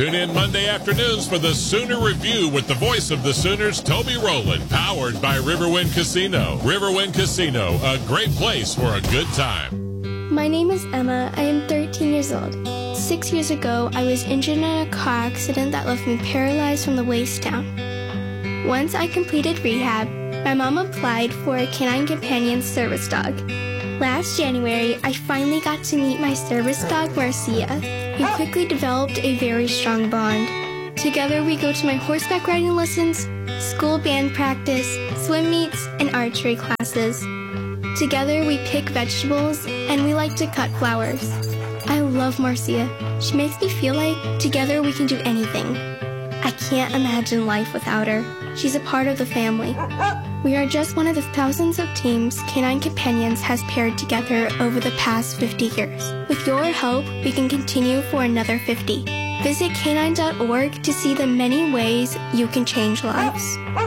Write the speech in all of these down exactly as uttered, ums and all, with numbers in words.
Tune in Monday afternoons for the Sooner Review with the voice of the Sooners, Toby Rowland, powered by Riverwind Casino. Riverwind Casino, a great place for a good time. My name is Emma. I am thirteen years old. Six years ago, I was injured in a car accident that left me paralyzed from the waist down. Once I completed rehab, my mom applied for a Canine Companion service dog. Last January, I finally got to meet my service dog, Marcia. We quickly developed a very strong bond. Together, we go to my horseback riding lessons, school band practice, swim meets, and archery classes. Together, we pick vegetables, and we like to cut flowers. I love Marcia. She makes me feel like together we can do anything. I can't imagine life without her. She's a part of the family. We are just one of the thousands of teams Canine Companions has paired together over the past fifty years. With your help, we can continue for another fifty. Visit canine dot org to see the many ways you can change lives.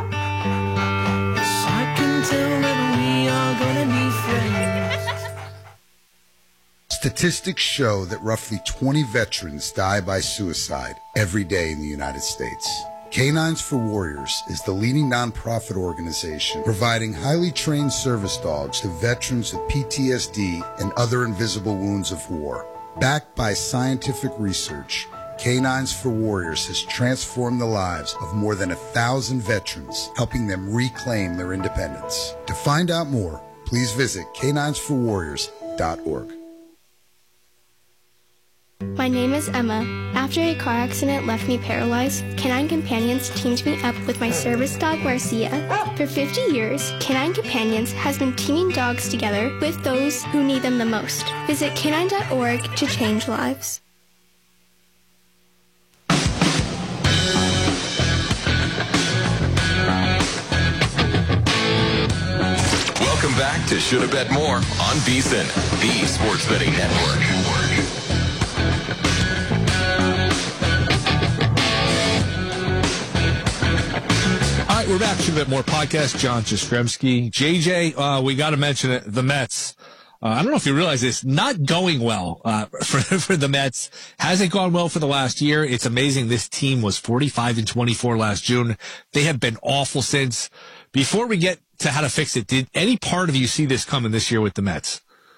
I can tell that we are gonna be friends. Statistics show that roughly twenty veterans die by suicide every day in the United States. Canines for Warriors is the leading nonprofit organization providing highly trained service dogs to veterans with P T S D and other invisible wounds of war. Backed by scientific research, Canines for Warriors has transformed the lives of more than a thousand veterans, helping them reclaim their independence. To find out more, please visit canines for warriors dot org. My name is Emma. After a car accident left me paralyzed, Canine Companions teamed me up with my service dog, Marcia. For fifty years, Canine Companions has been teaming dogs together with those who need them the most. Visit canine dot org to change lives. Welcome back to Shoulda Bet More on VSiN, the Sports Betting Network. All right, we're back to a bit more podcast. John Jastrzemski. J J, uh, we got to mention it. The Mets. Uh, I don't know if you realize this, not going well uh, for, for the Mets. Hasn't gone well for the last year. It's amazing. This team was forty-five and twenty-four last June. They have been awful since. Before we get to how to fix it, did any part of you see this coming this year with the Mets?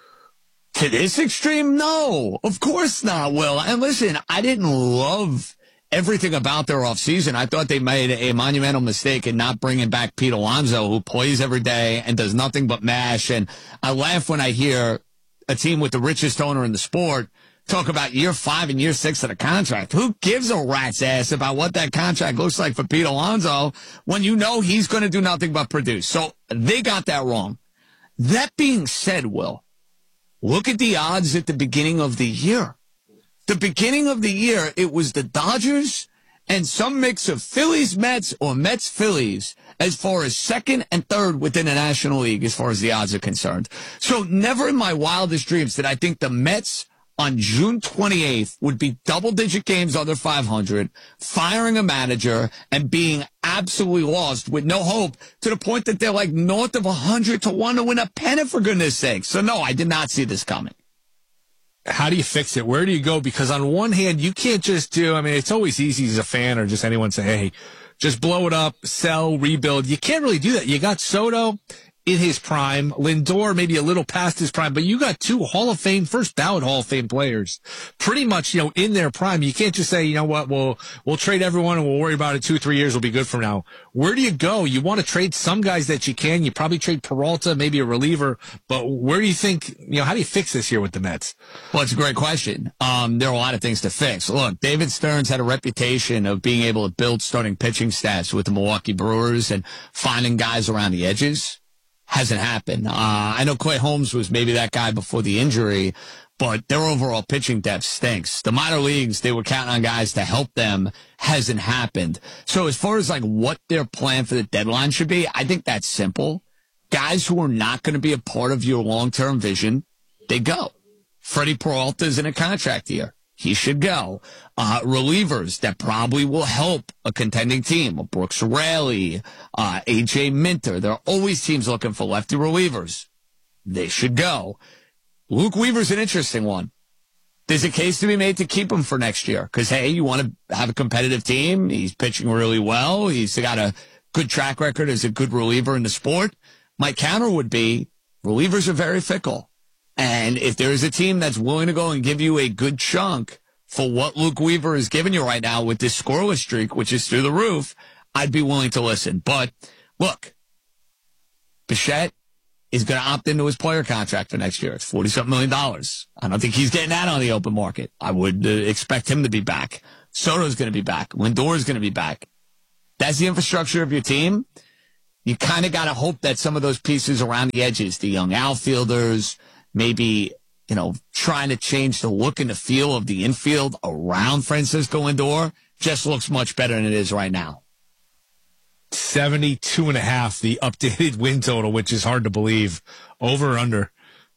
To this extreme? No, of course not, Will. And listen, I didn't love everything about their offseason. I thought they made a monumental mistake in not bringing back Pete Alonso, who plays every day and does nothing but mash. And I laugh when I hear a team with the richest owner in the sport talk about year five and year six of the contract. Who gives a rat's ass about what that contract looks like for Pete Alonso when you know he's going to do nothing but produce? So they got that wrong. That being said, Will, look at the odds at the beginning of the year. The beginning of the year, it was the Dodgers and some mix of Phillies, Mets, or Mets, Phillies, as far as second and third within the National League, as far as the odds are concerned. So never in my wildest dreams did I think the Mets on June twenty-eighth would be double-digit games under five hundred, firing a manager, and being absolutely lost with no hope to the point that they're like north of one hundred to one to win a pennant, for goodness sake. So, no, I did not see this coming. How do you fix it? Where do you go? Because on one hand, you can't just do, I mean, it's always easy as a fan or just anyone say, hey, just blow it up, sell, rebuild. You can't really do that. You got Soto in his prime, Lindor maybe a little past his prime, but you got two Hall of Fame, first ballot Hall of Fame players pretty much, you know, in their prime. You can't just say, you know what, we'll, we'll trade everyone and we'll worry about it two, three years. We'll be good from now. Where do you go? You want to trade some guys that you can. You probably trade Peralta, maybe a reliever, but where do you think, you know, how do you fix this here with the Mets? Well, it's a great question. Um, there are a lot of things to fix. Look, David Stearns had a reputation of being able to build starting pitching stats with the Milwaukee Brewers and finding guys around the edges. Hasn't happened. Uh, I know Clay Holmes was maybe that guy before the injury, but their overall pitching depth stinks. The minor leagues, they were counting on guys to help them. Hasn't happened. So as far as like what their plan for the deadline should be, I think that's simple. Guys who are not going to be a part of your long-term vision, they go. Freddie Peralta is in a contract year. He should go. Uh, relievers that probably will help a contending team. Brooks Raley, uh, A J Minter. There are always teams looking for lefty relievers. They should go. Luke Weaver's an interesting one. there's a case to be made to keep him for next year. Because, hey, you want to have a competitive team. He's pitching really well. He's got a good track record as a good reliever in the sport. My counter would be relievers are very fickle. And if there is a team that's willing to go and give you a good chunk for what Luke Weaver is giving you right now with this scoreless streak, which is through the roof, I'd be willing to listen. But, look, Bichette is going to opt into his player contract for next year. It's forty-something million dollars. I don't think he's getting that on the open market. I would uh, expect him to be back. Soto's going to be back. Lindor is going to be back. That's the infrastructure of your team. You kind of got to hope that some of those pieces around the edges, the young outfielders, maybe, you know, trying to change the look and the feel of the infield around Francisco Lindor just looks much better than it is right now. seventy-two and a half, the updated win total, which is hard to believe. Over or under?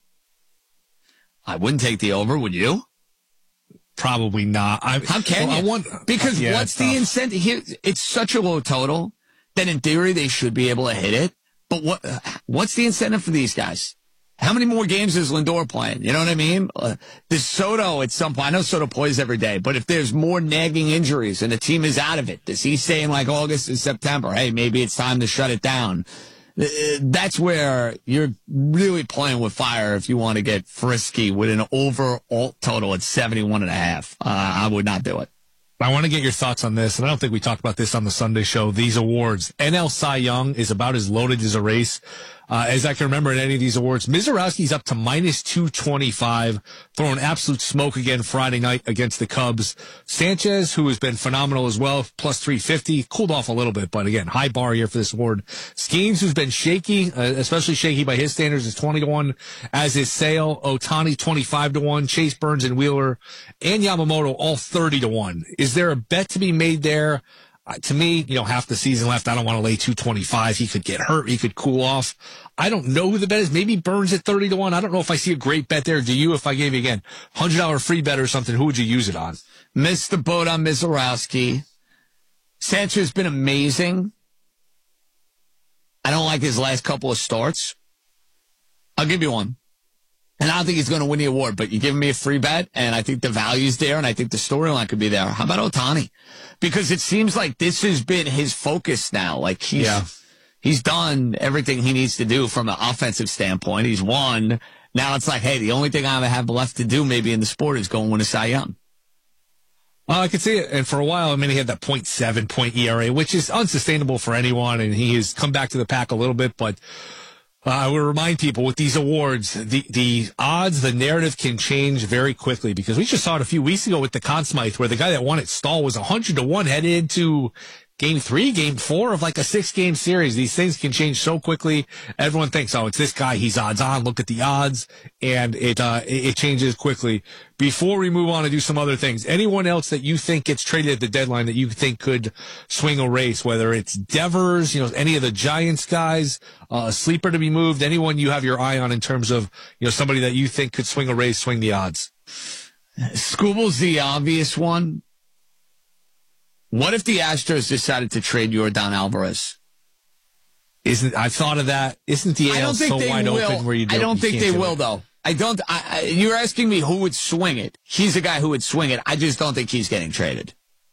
I wouldn't take the over, would you? Probably not. I, How can well, you? I want, because yeah, what's the incentive here? It's such a low total that in theory they should be able to hit it. But what? What's the incentive for these guys? How many more games is Lindor playing? You know what I mean? Uh, does Soto at some point, I know Soto plays every day, but if there's more nagging injuries and the team is out of it, does he say in like August and September, hey, maybe it's time to shut it down? Uh, that's where you're really playing with fire if you want to get frisky with an over alt total at seventy-one and a half. Uh, I would not do it. I want to get your thoughts on this, and I don't think we talked about this on the Sunday show. These awards, N L Cy Young is about as loaded as a race uh, as I can remember in any of these awards. Mizorowski's up to minus two twenty-five, throwing absolute smoke again Friday night against the Cubs. Sanchez, who has been phenomenal as well, plus three fifty, cooled off a little bit, but again, high bar here for this award. Skeens, who's been shaky, uh, especially shaky by his standards, is twenty to one, as is Sale. Ohtani, twenty-five to one. Chase, Burns, and Wheeler, and Yamamoto, all thirty to one. Is there a bet to be made there? Uh, to me, you know, half the season left. I don't want to lay two twenty-five. He could get hurt. He could cool off. I don't know who the bet is. Maybe Burns at thirty to one. I don't know if I see a great bet there. Do you? If I gave you, again, one hundred dollars free bet or something, who would you use it on? Missed the boat on Mizorowski. Sanchez has been amazing. I don't like his last couple of starts. I'll give you one. And I don't think he's going to win the award, but you're giving me a free bet, and I think the value's there, and I think the storyline could be there. How about Ohtani? Because it seems like this has been his focus now. Like, he's, yeah. he's done everything he needs to do from an offensive standpoint. He's won. Now it's like, hey, the only thing I have left to do maybe in the sport is go and win a Cy Young. Well, I could see it. And for a while, I mean, he had that point seven point E R A, which is unsustainable for anyone, and he has come back to the pack a little bit, but Uh, I would remind people with these awards, the, the odds, the narrative can change very quickly, because we just saw it a few weeks ago with the Conn Smythe, where the guy that won it, Stahl, was one hundred to one headed into game three, game four of like a six game series. These things can change so quickly. Everyone thinks, oh, it's this guy. He's odds on. Look at the odds. And it, uh, it, it changes quickly. Before we move on to do some other things, anyone else that you think gets traded at the deadline that you think could swing a race, whether it's Devers, you know, any of the Giants guys, uh, a sleeper to be moved, anyone you have your eye on in terms of, you know, somebody that you think could swing a race, swing the odds? Scooble's the obvious one. What if the Astros decided to trade Yordan Alvarez? Isn't I thought of that? Isn't the A L so wide will. open where you don't? I don't you think they do will, it? though. I don't. I, I, you're asking me who would swing it. He's a guy who would swing it. I just don't think he's getting traded.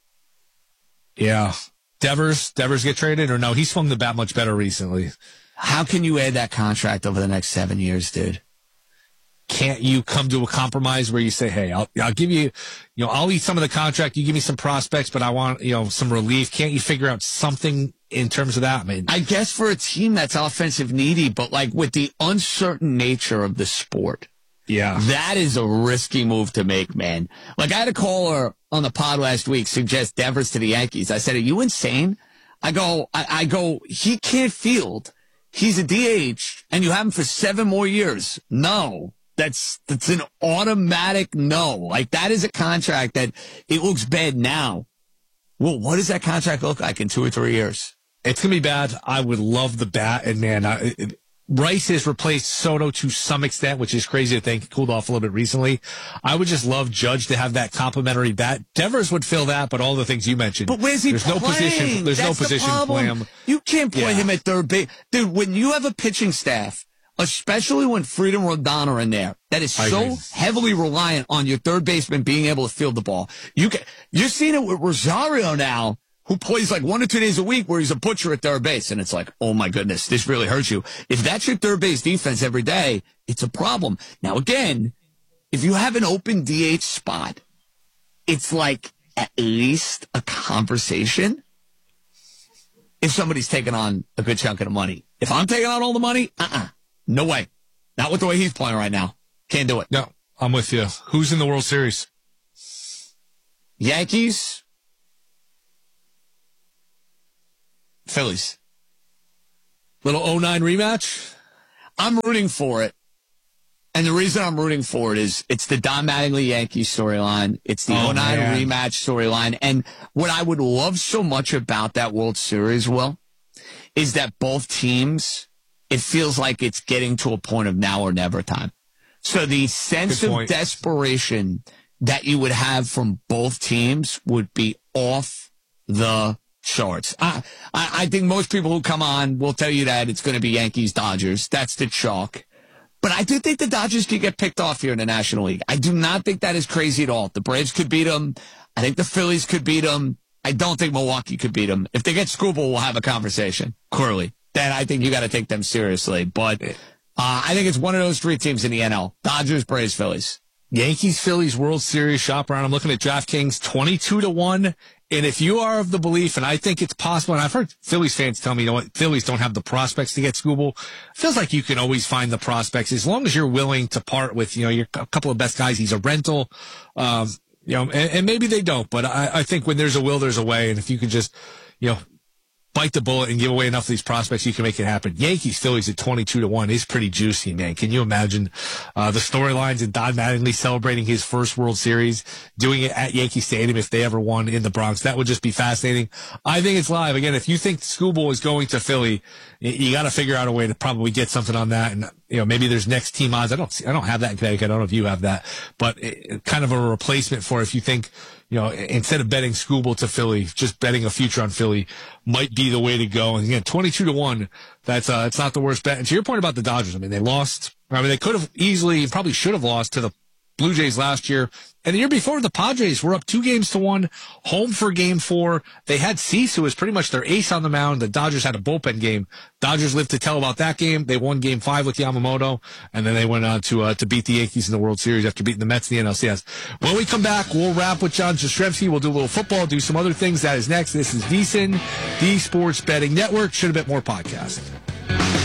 Yeah, Devers. Devers get traded, or no? He swung the bat much better recently. How can you add that contract over the next seven years, dude? Can't you come to a compromise where you say, hey, I'll, I'll give you, you know, I'll eat some of the contract. You give me some prospects, but I want, you know, some relief. Can't you figure out something in terms of that? I mean, I guess for a team that's offensive needy, but like with the uncertain nature of the sport, yeah, that is a risky move to make, man. Like, I had a caller on the pod last week suggest Devers to the Yankees. I said, are you insane? I go, I, I go, he can't field. He's a D H and you have him for seven more years. No. That's, that's an automatic no. Like, that is a contract that it looks bad now. Well, what does that contract look like in two or three years? It's going to be bad. I would love the bat. And man, I, it, Rice has replaced Soto to some extent, which is crazy to think. He cooled off a little bit recently. I would just love Judge to have that complimentary bat. Devers would fill that, but all the things you mentioned. But where's he there's playing? No position, there's That's no position the for him. You can't play yeah. him at third base. Dude, when you have a pitching staff especially when Fried and Rodon are in there. That is so heavily reliant on your third baseman being able to field the ball. You can, you're seeing it with Rosario now, who plays like one or two days a week where he's a butcher at third base. And it's like, oh my goodness, this really hurts you. If that's your third base defense every day, it's a problem. Now, again, if you have an open D H spot, it's like at least a conversation if somebody's taking on a good chunk of the money. If I'm taking on all the money, uh-uh. No way. Not with the way he's playing right now. Can't do it. No, I'm with you. Who's in the World Series? Yankees. Phillies. Little oh nine rematch? I'm rooting for it. And the reason I'm rooting for it is it's the Don Mattingly Yankees storyline. It's the oh nine rematch storyline. And what I would love so much about that World Series, Will, is that both teams, it feels like it's getting to a point of now or never time. So the sense of desperation that you would have from both teams would be off the charts. I, I, I think most people who come on will tell you that it's going to be Yankees-Dodgers. That's the chalk. But I do think the Dodgers could get picked off here in the National League. I do not think that is crazy at all. The Braves could beat them. I think the Phillies could beat them. I don't think Milwaukee could beat them. If they get Scooble, we'll have a conversation, clearly. Then I think you got to take them seriously. But uh, I think it's one of those three teams in the N L. Dodgers, Braves, Phillies. Yankees, Phillies, World Series shop around. I'm looking at DraftKings, twenty-two to one. And if you are of the belief, and I think it's possible, and I've heard Phillies fans tell me, you know what, Phillies don't have the prospects to get Scooble. It feels like you can always find the prospects as long as you're willing to part with, you know, your a couple of best guys. He's a rental, um, you know, and, and maybe they don't, but I, I think when there's a will, there's a way. And if you can just, you know, bite the bullet and give away enough of these prospects, you can make it happen. Yankees, Phillies at twenty-two to one is pretty juicy, man. Can you imagine uh, the storylines and Don Mattingly celebrating his first World Series, doing it at Yankee Stadium if they ever won in the Bronx? That would just be fascinating. I think it's live. Again, if you think Scooble is going to Philly, you, you got to figure out a way to probably get something on that. And, you know, maybe there's next team odds. I don't see, I don't have that in Connecticut. I don't know if you have that, but it, kind of a replacement for if you think, you know, instead of betting Scooble to Philly, just betting a future on Philly might be the way to go. And again, twenty-two to one, that's, uh, that's not the worst bet. And to your point about the Dodgers, I mean, they lost, I mean, they could have easily, probably should have lost to the Blue Jays last year. And the year before, the Padres were up two games to one, home for game four. They had Cease, who was pretty much their ace on the mound. The Dodgers had a bullpen game. Dodgers lived to tell about that game. They won game five with Yamamoto, and then they went on to uh, to beat the Yankees in the World Series after beating the Mets in the N L C S. When we come back, we'll wrap with John Jastrzemski. We'll do a little football, do some other things. That is next. This is VSiN, the Sports Betting Network. Should have bet more podcast.